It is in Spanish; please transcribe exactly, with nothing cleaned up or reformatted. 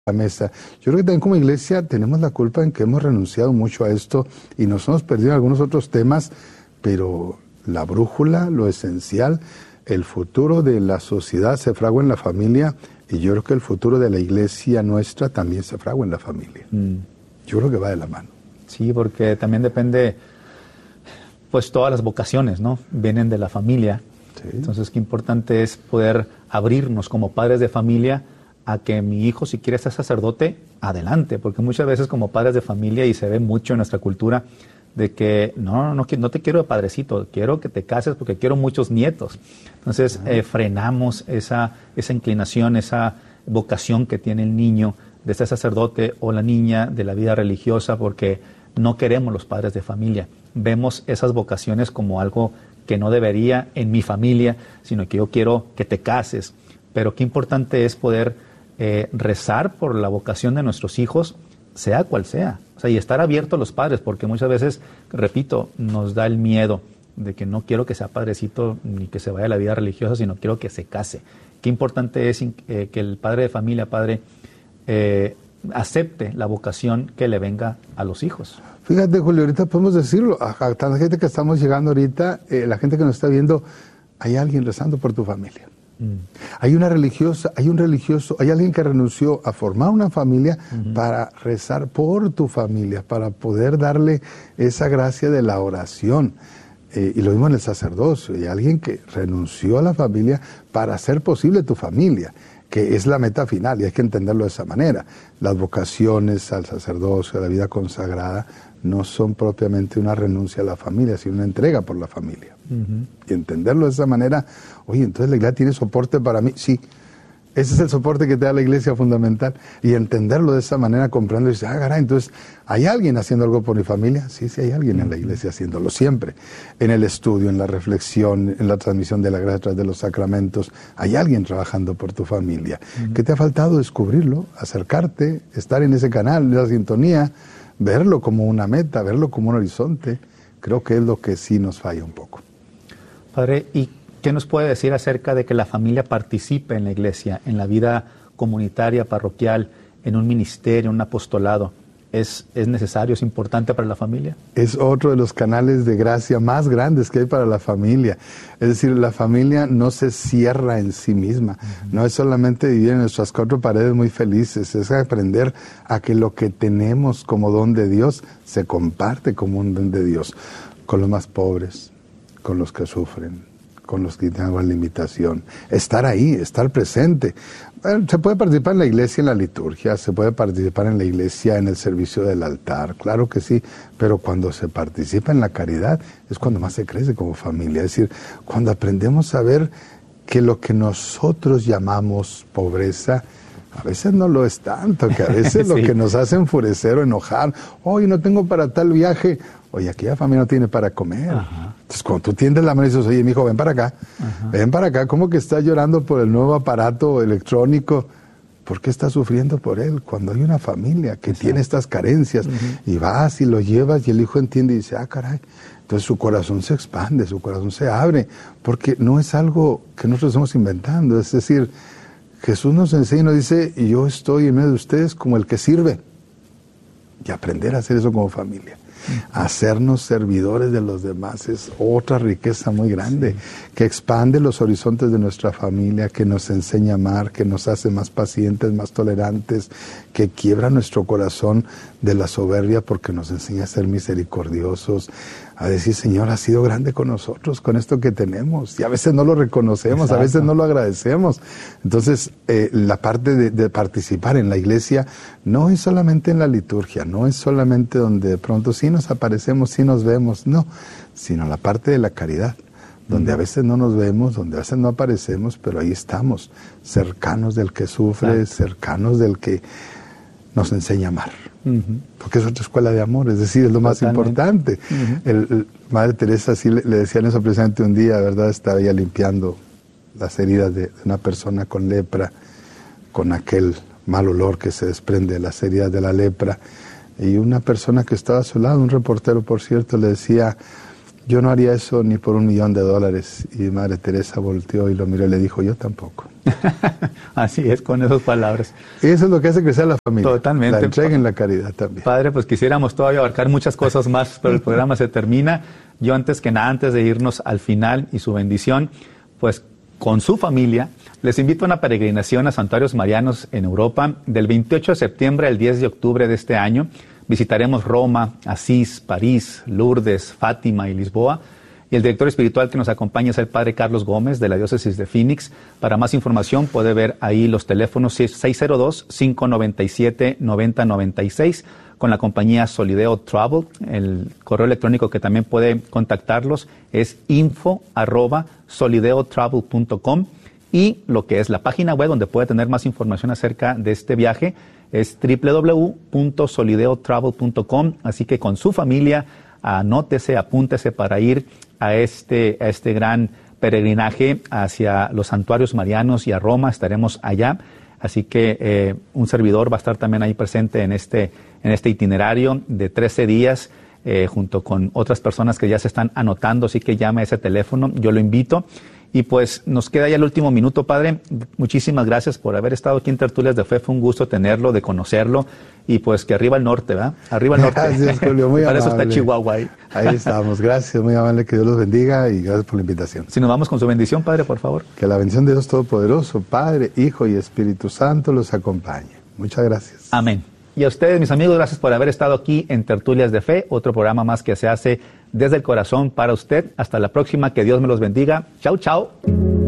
la mesa. Yo creo que también como iglesia tenemos la culpa en que hemos renunciado mucho a esto y nos hemos perdido en algunos otros temas, pero la brújula, lo esencial, el futuro de la sociedad se fragua en la familia y yo creo que el futuro de la iglesia nuestra también se fragua en la familia. Mm. Yo creo que va de la mano. Sí, porque también depende, pues todas las vocaciones, ¿no? Vienen de la familia. Sí. Entonces, qué importante es poder abrirnos como padres de familia a que mi hijo, si quiere ser sacerdote, adelante, porque muchas veces como padres de familia, y se ve mucho en nuestra cultura, de que no, no, no te quiero de padrecito, quiero que te cases porque quiero muchos nietos. Entonces eh, frenamos esa, esa inclinación, esa vocación que tiene el niño de ser sacerdote o la niña de la vida religiosa, porque no queremos los padres de familia. Vemos esas vocaciones como algo que no debería en mi familia, sino que yo quiero que te cases. Pero qué importante es poder Eh, rezar por la vocación de nuestros hijos, sea cual sea, o sea, y estar abierto a los padres, porque muchas veces, repito, nos da el miedo de que no quiero que sea padrecito ni que se vaya a la vida religiosa, sino quiero que se case. Qué importante es eh, que el padre de familia, padre, eh, acepte la vocación que le venga a los hijos. Fíjate, Julio, ahorita podemos decirlo, a, a tanta gente que estamos llegando ahorita, eh, la gente que nos está viendo, hay alguien rezando por tu familia. Hay una religiosa, hay un religioso, hay alguien que renunció a formar una familia uh-huh. para rezar por tu familia, para poder darle esa gracia de la oración. Eh, y lo mismo en el sacerdocio. Hay alguien que renunció a la familia para hacer posible tu familia, que es la meta final, y hay que entenderlo de esa manera. Las vocaciones al sacerdocio, a la vida consagrada, no son propiamente una renuncia a la familia, sino una entrega por la familia. Uh-huh. Y entenderlo de esa manera, oye, entonces la iglesia tiene soporte para mí. Sí, ese es el soporte que te da la iglesia fundamental. Y entenderlo de esa manera, comprando y dices, ah, caray, entonces, ¿hay alguien haciendo algo por mi familia? Sí, sí, hay alguien uh-huh. en la iglesia haciéndolo siempre. En el estudio, en la reflexión, en la transmisión de la gracia a través de los sacramentos, hay alguien trabajando por tu familia. Uh-huh. ¿Qué te ha faltado? Descubrirlo, acercarte, estar en ese canal, en esa sintonía, verlo como una meta, verlo como un horizonte. Creo que es lo que sí nos falla un poco. Padre, ¿y qué nos puede decir acerca de que la familia participe en la iglesia, en la vida comunitaria, parroquial, en un ministerio, en un apostolado? ¿Es, es necesario, es importante para la familia? Es otro de los canales de gracia más grandes que hay para la familia. Es decir, la familia no se cierra en sí misma. Uh-huh. No es solamente vivir en nuestras cuatro paredes muy felices, es aprender a que lo que tenemos como don de Dios se comparte como un don de Dios. Con los más pobres, con los que sufren, con los que tienen la limitación. Estar ahí, estar presente. Bueno, se puede participar en la iglesia en la liturgia, se puede participar en la iglesia en el servicio del altar, claro que sí, pero cuando se participa en la caridad es cuando más se crece como familia. Es decir, cuando aprendemos a ver que lo que nosotros llamamos pobreza, a veces no lo es tanto, que a veces sí. Lo que nos hace enfurecer o enojar, hoy no tengo para tal viaje, oye, aquella familia no tiene para comer. Ajá. Entonces, cuando tú tiendes la mano y dices, oye, mijo, ven para acá, Ajá. ven para acá, ¿cómo que estás llorando por el nuevo aparato electrónico? ¿Por qué estás sufriendo por él? Cuando hay una familia que Exacto. tiene estas carencias, uh-huh. y vas y lo llevas y el hijo entiende y dice, ah, caray, entonces su corazón se expande, su corazón se abre, porque no es algo que nosotros estamos inventando, es decir, Jesús nos enseña y nos dice, yo estoy en medio de ustedes como el que sirve, y aprender a hacer eso como familia. Hacernos servidores de los demás es otra riqueza muy grande, sí. que expande los horizontes de nuestra familia, que nos enseña a amar, que nos hace más pacientes, más tolerantes, que quiebra nuestro corazón de la soberbia porque nos enseña a ser misericordiosos, a decir, Señor, has sido grande con nosotros, con esto que tenemos, y a veces no lo reconocemos, Exacto. a veces no lo agradecemos. Entonces, eh, la parte de, de participar en la iglesia no es solamente en la liturgia, no es solamente donde de pronto sí nos aparecemos, sí nos vemos, no, sino la parte de la caridad, donde a veces no nos vemos, donde a veces no aparecemos, pero ahí estamos, cercanos del que sufre, Exacto. cercanos del que nos enseña a amar. Uh-huh. Porque es otra escuela de amor, es decir, es lo más Totalmente. importante. Uh-huh. el, el, Madre Teresa sí le, le decían eso precisamente un día, ¿verdad? Estaba ella limpiando las heridas de, de una persona con lepra, con aquel mal olor que se desprende de las heridas de la lepra, y una persona que estaba a su lado, un reportero por cierto, le decía, Yo no haría eso ni por un millón de dólares. Y Madre Teresa volteó y lo miró y le dijo, yo tampoco. Así es, con esas palabras. Y eso es lo que hace crecer la familia. Totalmente. La entrega en la caridad también. Padre, pues quisiéramos todavía abarcar muchas cosas más, pero el programa se termina. Yo antes que nada, antes de irnos al final y su bendición, pues con su familia, les invito a una peregrinación a santuarios marianos en Europa del veintiocho de septiembre al diez de octubre de este año. Visitaremos Roma, Asís, París, Lourdes, Fátima y Lisboa. Y el director espiritual que nos acompaña es el Padre Carlos Gómez, de la Diócesis de Phoenix. Para más información puede ver ahí los teléfonos seis cero dos, cinco nueve siete, nueve cero nueve seis con la compañía Solideo Travel. El correo electrónico que también puede contactarlos es info arroba solideotravel punto com. Y lo que es la página web donde puede tener más información acerca de este viaje es doble u doble u doble u punto solideotravel punto com. Así que con su familia, anótese, apúntese para ir a este, a este gran peregrinaje hacia los santuarios marianos y a Roma. Estaremos allá. Así que eh, un servidor va a estar también ahí presente en este, en este itinerario de trece días, eh, junto con otras personas que ya se están anotando. Así que llame a ese teléfono, yo lo invito. Y pues nos queda ya el último minuto, Padre. Muchísimas gracias por haber estado aquí en Tertulias de Fe. Fue un gusto tenerlo, de conocerlo. Y pues que arriba el norte, ¿verdad? Arriba el norte. Gracias, Julio, muy Para amable. eso está Chihuahua ahí. Ahí estamos. Gracias, muy amable. Que Dios los bendiga y gracias por la invitación. Si nos vamos con su bendición, Padre, por favor. Que la bendición de Dios Todopoderoso, Padre, Hijo y Espíritu Santo los acompañe. Muchas gracias. Amén. Y a ustedes, mis amigos, gracias por haber estado aquí en Tertulias de Fe, otro programa más que se hace desde el corazón para usted. Hasta la próxima, que Dios me los bendiga. Chau, chau.